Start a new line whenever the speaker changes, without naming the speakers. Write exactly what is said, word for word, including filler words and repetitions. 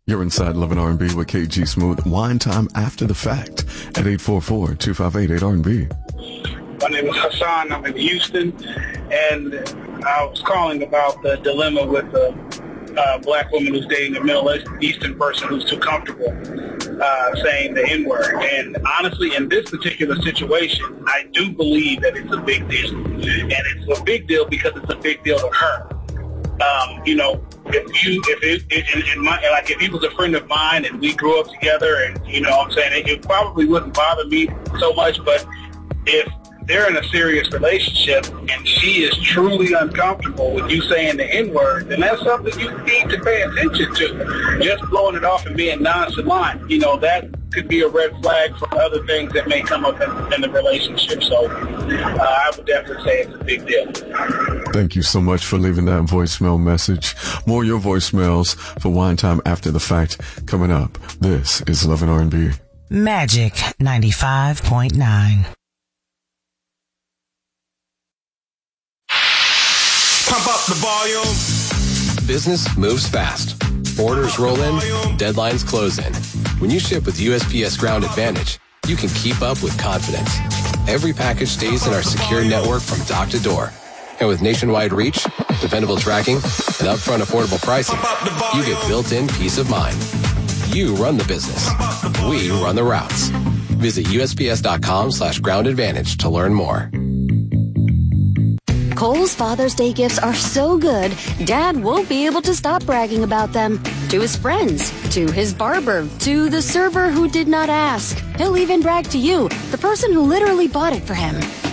You're inside Love and R and B with K G Smooth. Wine time after the fact at eight four four, two five eight, eight R and B.
My name is Hassan. I'm in Houston, and I was calling about the dilemma with a uh, black woman who's dating a Middle Eastern person who's too comfortable uh, saying the N-word. And honestly, in this particular situation, I do believe that it's a big deal. And it's a big deal because it's a big deal to her. Um, you know, if you, if it, it in, in my, like if he was a friend of mine and we grew up together and, you know what I'm saying, it, it probably wouldn't bother me so much, but if they're in a serious relationship and she is truly uncomfortable with you saying the N-word, then that's something you need to pay attention to. Just blowing it off and being nonchalant, you know, that could be a red flag for other things that may come up in, in the relationship. So uh, I would definitely say it's a big deal.
Thank you so much for leaving that voicemail message. More of your voicemails for Wine Time After the Fact coming up. This is Love and R and B.
Magic ninety-five point nine.
Pump up the volume. Business moves fast. Orders roll in, deadlines close in. When you ship with U S P S Ground Advantage, you can keep up with confidence. Every package stays in our secure network from dock to door. And with nationwide reach, dependable tracking, and upfront affordable pricing, you get built-in peace of mind. You run the business. We run the routes. Visit USPS.com slash ground advantage to learn more.
Kohl's Father's Day gifts are so good, Dad won't be able to stop bragging about them. To his friends, to his barber, to the server who did not ask. He'll even brag to you, the person who literally bought it for him.